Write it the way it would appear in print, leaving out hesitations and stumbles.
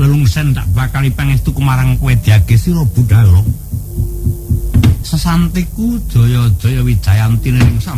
Lungsen tak bakal pangestu kumarang kowe diage sira Budhalo. Sesantiku Jaya-jaya Wijayanti ning